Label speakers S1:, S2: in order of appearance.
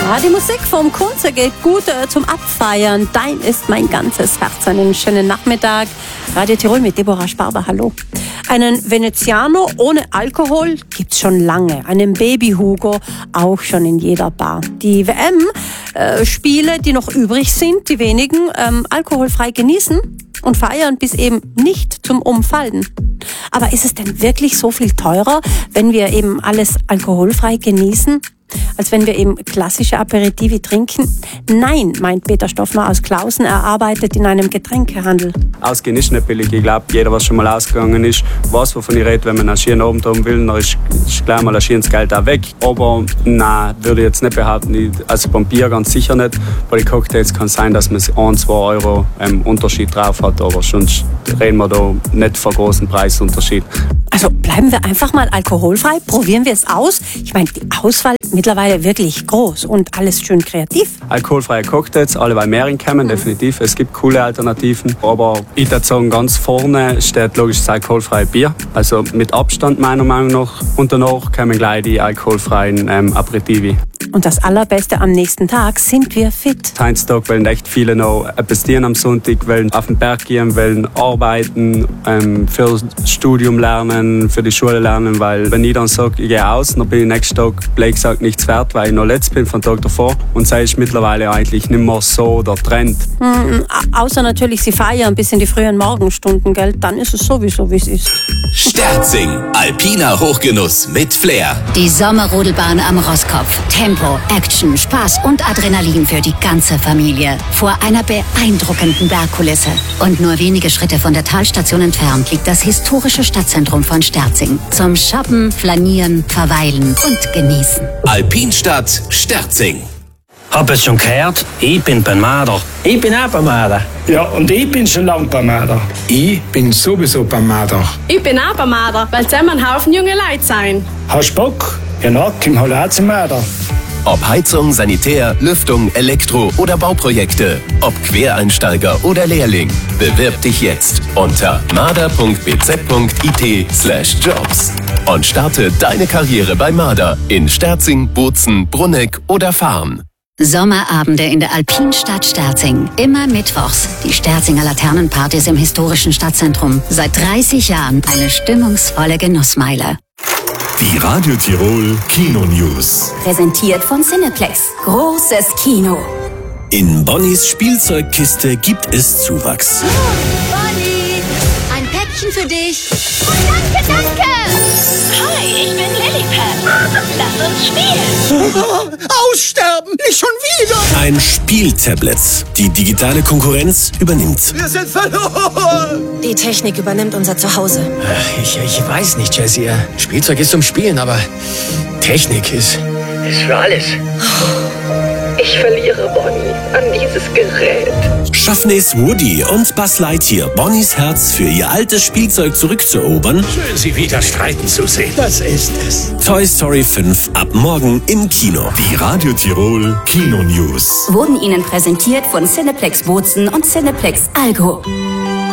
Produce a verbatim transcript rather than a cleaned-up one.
S1: Ja, die Musik vom Kunze geht gut äh, zum Abfeiern. Dein ist mein ganzes Herz. Einen schönen Nachmittag. Radio Tirol mit Deborah Sparber. Hallo. Einen Veneziano ohne Alkohol gibt's schon lange. Einen Baby Hugo auch schon in jeder Bar. Die W M-Spiele, äh, die noch übrig sind, die wenigen, ähm, alkoholfrei genießen und feiern bis eben nicht zum Umfallen. Aber ist es denn wirklich so viel teurer, wenn wir eben alles alkoholfrei genießen, als wenn wir eben klassische Aperitivi trinken? Nein, meint Peter Stoffner aus Klausen. Er arbeitet in einem Getränkehandel.
S2: Ausgehen ist nicht billig. Ich glaube, jeder, was schon mal ausgegangen ist, weiß, wovon ich rede. Wenn man einen schönen Abend haben will, dann ist, ist gleich mal ein schönes Geld auch weg. Aber nein, würde ich jetzt nicht behaupten. Also beim Bier ganz sicher nicht. Bei den Cocktails kann es sein, dass man ein, zwei Euro ähm, Unterschied drauf hat. Aber sonst reden wir da nicht von großen Preisunterschied.
S1: Also bleiben wir einfach mal alkoholfrei, probieren wir es aus. Ich meine, die Auswahl ist mittlerweile wirklich groß und alles schön kreativ.
S2: Alkoholfreie Cocktails, alle bei Mehring kommen, mhm. definitiv. Es gibt coole Alternativen. Aber ich würde sagen, ganz vorne steht logisch das alkoholfreie Bier. Also mit Abstand meiner Meinung nach. Und danach kommen gleich die alkoholfreien ähm, Aperitivi.
S1: Und das Allerbeste am nächsten Tag sind wir fit.
S2: Dienstag wollen echt viele noch etwas tun am Sonntag, wollen auf den Berg gehen, wollen arbeiten, ähm, für das Studium lernen, für die Schule lernen, weil wenn ich dann sage, ich gehe aus, dann bin ich nächsten Tag, blöd gesagt, nichts wert, weil ich noch letzt bin vom Tag davor. Und das ist mittlerweile eigentlich nicht mehr so der Trend.
S1: Mhm, außer natürlich, sie feiern bis in die frühen Morgenstunden, gell? Dann ist es sowieso, wie es ist.
S3: Sterzing, alpiner Hochgenuss mit Flair.
S4: Die Sommerrodelbahn am Rosskopf. Tempo, Action, Spaß und Adrenalin für die ganze Familie. Vor einer beeindruckenden Bergkulisse. Und nur wenige Schritte von der Talstation entfernt liegt das historische Stadtzentrum von Sterzing. Zum Shoppen, Flanieren, Verweilen und Genießen.
S3: Alpinstadt Sterzing.
S5: Hab es schon gehört? Ich bin beim Marder.
S6: Ich bin auch beim Marder.
S7: Ja, und ich bin schon lang beim Marder.
S8: Ich bin sowieso beim Marder.
S9: Ich bin auch beim Marder, weil zusammen ein Haufen junge Leute sein.
S7: Hast du Bock? Ja, na, komm halt auch zum Marder.
S3: Ob Heizung, Sanitär, Lüftung, Elektro- oder Bauprojekte. Ob Quereinsteiger oder Lehrling. Bewirb dich jetzt unter marder punkt b z punkt i t slash jobs und starte deine Karriere bei Marder in Sterzing, Bozen, Brunneck oder Farn.
S4: Sommerabende in der Alpinstadt Sterzing. Immer mittwochs. Die Sterzinger Laternenpartys im historischen Stadtzentrum. Seit dreißig Jahren eine stimmungsvolle Genussmeile.
S10: Die Radio Tirol Kino News.
S11: Präsentiert von Cineplex. Großes Kino.
S12: In Bonnies Spielzeugkiste gibt es Zuwachs.
S13: Oh, Bonnie, ein Päckchen für dich.
S14: Oh, danke, danke. Hi, ich bin Lilliput. Lass uns spielen.
S15: Oh, aussterben, nicht schon wieder.
S12: Ein Spieltablet. Die digitale Konkurrenz übernimmt.
S15: Wir sind verloren.
S11: Die Technik übernimmt unser Zuhause.
S6: Ich, ich weiß nicht, Jessie. Spielzeug ist zum Spielen, aber Technik ist, ist für alles.
S16: Ich verliere Bonnie an dieses Gerät.
S12: Schaffen es Woody und Buzz Lightyear, Bonnies Herz für ihr altes Spielzeug zurückzuerobern?
S17: Schön, Sie wieder streiten zu sehen.
S15: Das ist es.
S12: Toy Story fünf ab morgen im Kino.
S10: Die Radio Tirol Kino News
S11: Wurden Ihnen präsentiert von Cineplex Bozen und Cineplex Algo.